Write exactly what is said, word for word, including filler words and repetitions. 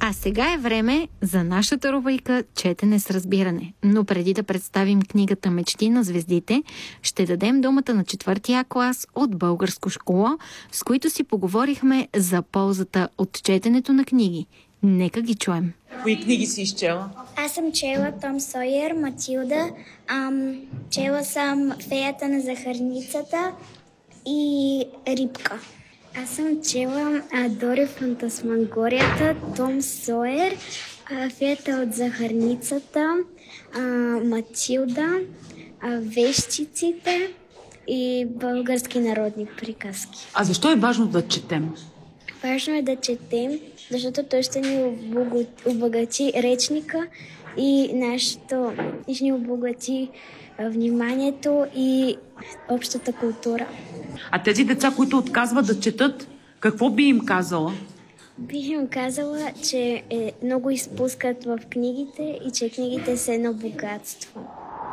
А сега е време за нашата рубрика «Четене с разбиране». Но преди да представим книгата «Мечти на звездите», ще дадем думата на четвъртия клас от българско школо, с които си поговорихме за ползата от четенето на книги. Нека ги чуем. Кои книги си изчела? Аз съм чела Том Сойер, Матилда, ам, чела съм Феята на захарницата и Рибка. Аз съм чела а, Дори Фантасмагорията, Том Сойер, а, Феята от захарницата, а, Матилда, а, Вещиците и български народни приказки. А защо е важно да четем? Важно е да четем, защото той ще ни обогати речника и нашето, ще ни обогати вниманието и общата култура. А тези деца, които отказват да четат, какво би им казала? Бих им казала, че е, много изпускат в книгите и че книгите са едно богатство.